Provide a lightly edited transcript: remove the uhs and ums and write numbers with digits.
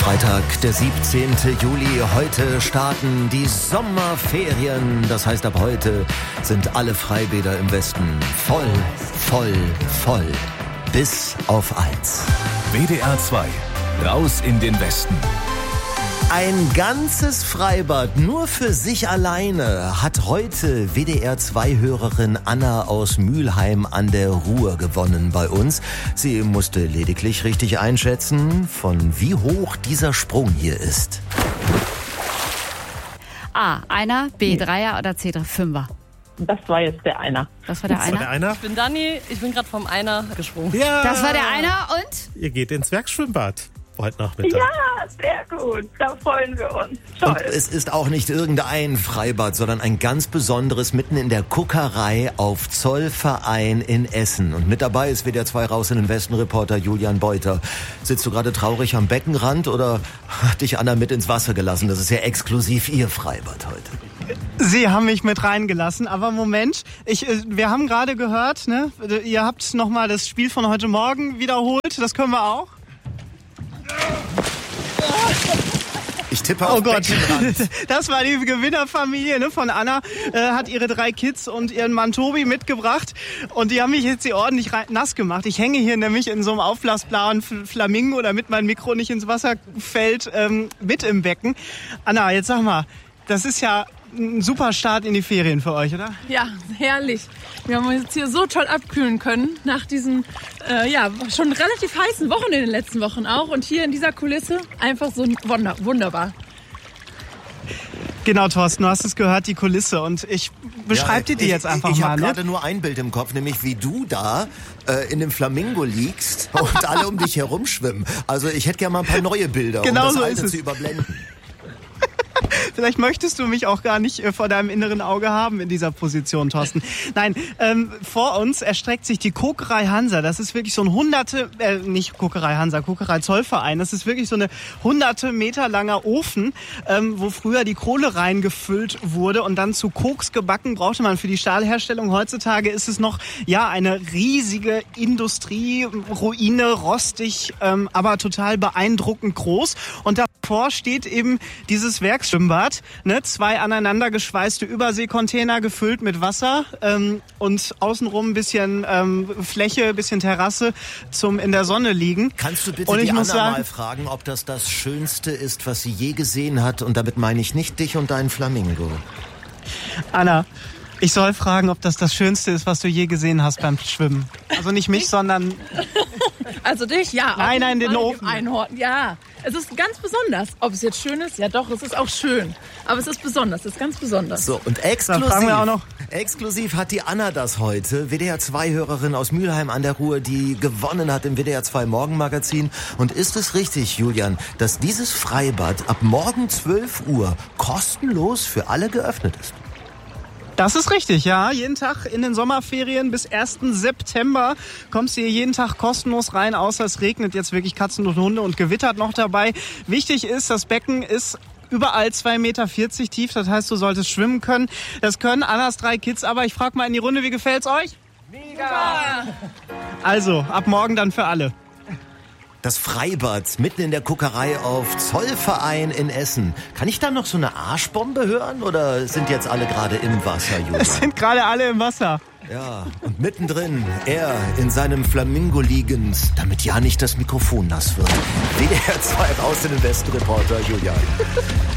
Freitag, der 17. Juli. Heute starten die Sommerferien. Das heißt, ab heute sind alle Freibäder im Westen voll. Bis auf eins. WDR 2. Raus in den Westen. Ein ganzes Freibad nur für sich alleine hat heute WDR-2-Hörerin Anna aus Mülheim an der Ruhr gewonnen bei uns. Sie musste lediglich richtig einschätzen, von wie hoch dieser Sprung hier ist. A, Einer, B, Dreier oder C, Fünfer? Das war jetzt der Einer. Das war der Einer? Ich bin Dani, ich bin gerade vom Einer gesprungen. Ja. Das war der Einer und? Ihr geht ins Werkschwimmbad heute Nachmittag. Ja, sehr gut. Da freuen wir uns. Toll. Und es ist auch nicht irgendein Freibad, sondern ein ganz besonderes mitten in der Kuckerei auf Zollverein in Essen. Und mit dabei ist WDR 2 Raus in den Westen Reporter Julian Beuter. Sitzt du gerade traurig am Beckenrand oder hat dich Anna mit ins Wasser gelassen? Das ist ja exklusiv ihr Freibad heute. Sie haben mich mit reingelassen, aber Moment, wir haben gerade gehört, ne? Ihr habt nochmal das Spiel von heute Morgen wiederholt, das können wir auch. Ich tippe auf Beckenrand. Das war die Gewinnerfamilie, ne, von Anna, hat ihre 3 Kids und ihren Mann Tobi mitgebracht und die haben mich jetzt hier ordentlich nass gemacht. Ich hänge hier nämlich in so einem aufblasbaren Flamingo, damit mein Mikro nicht ins Wasser fällt, mit im Becken. Anna, jetzt sag mal, das ist ja ein super Start in die Ferien für euch, oder? Ja, herrlich. Wir haben uns jetzt hier so toll abkühlen können nach diesen schon relativ heißen Wochen in den letzten Wochen auch. Und hier in dieser Kulisse einfach so wunderbar. Genau, Thorsten, du hast es gehört, die Kulisse. Und ich beschreibe dir die jetzt einfach mal. Ich habe gerade nur ein Bild im Kopf, nämlich wie du da in dem Flamingo liegst und alle um dich herum schwimmen. Also ich hätte gerne mal ein paar neue Bilder, genau um das so alte ist zu überblenden. Vielleicht möchtest du mich auch gar nicht vor deinem inneren Auge haben in dieser Position, Thorsten. Nein, vor uns erstreckt sich die Kokerei Hansa. Das ist wirklich so ein nicht Kokerei Hansa, Kokerei Zollverein. Das ist wirklich so eine 100 Meter langer Ofen, wo früher die Kohle reingefüllt wurde und dann zu Koks gebacken brauchte man für die Stahlherstellung. Heutzutage ist es noch, eine riesige Industrieruine, rostig, aber total beeindruckend groß. Und davor steht eben dieses Werksschwimmbad, ne, 2 aneinander geschweißte Überseekontainer gefüllt mit Wasser und außenrum ein bisschen Fläche, ein bisschen Terrasse zum in der Sonne liegen. Kannst du bitte die Anna mal fragen, ob das Schönste ist, was sie je gesehen hat? Und damit meine ich nicht dich und deinen Flamingo. Anna, ich soll fragen, ob das Schönste ist, was du je gesehen hast beim Schwimmen. Also nicht mich, sondern... Also dich, ja. Nein, den Ofen. Einhorn, ja. Es ist ganz besonders. Ob es jetzt schön ist? Ja doch, es ist auch schön. Aber es ist besonders, es ist ganz besonders. So, und exklusiv hat die Anna das heute. WDR 2-Hörerin aus Mülheim an der Ruhr, die gewonnen hat im WDR 2 Morgenmagazin. Und ist es richtig, Julian, dass dieses Freibad ab morgen 12 Uhr kostenlos für alle geöffnet ist? Das ist richtig, ja. Jeden Tag in den Sommerferien bis 1. September kommst du hier jeden Tag kostenlos rein, außer es regnet jetzt wirklich Katzen und Hunde und gewittert noch dabei. Wichtig ist, das Becken ist überall 2,40 Meter tief, das heißt, du solltest schwimmen können. Das können Annas 3 Kids, aber ich frage mal in die Runde, wie gefällt's euch? Mega! Also, ab morgen dann für alle. Das Freibad mitten in der Kuckerei auf Zollverein in Essen. Kann ich da noch so eine Arschbombe hören oder sind jetzt alle gerade im Wasser, Julian? Es sind gerade alle im Wasser. Ja, und mittendrin, er in seinem Flamingo liegend, damit ja nicht das Mikrofon nass wird. WDR 2 Raus in den Westen Reporter Julian.